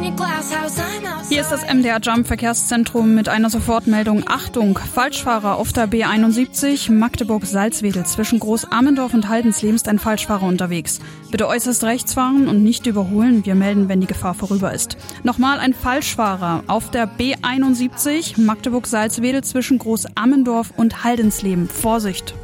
Hier ist das MDR Jump Verkehrszentrum mit einer Sofortmeldung. Achtung, Falschfahrer auf der B71 Magdeburg-Salzwedel. Zwischen Groß-Amendorf und Haldensleben ist ein Falschfahrer unterwegs. Bitte äußerst rechts fahren und nicht überholen. Wir melden, wenn die Gefahr vorüber ist. Nochmal ein Falschfahrer auf der B71 Magdeburg-Salzwedel zwischen Groß-Amendorf und Haldensleben. Vorsicht!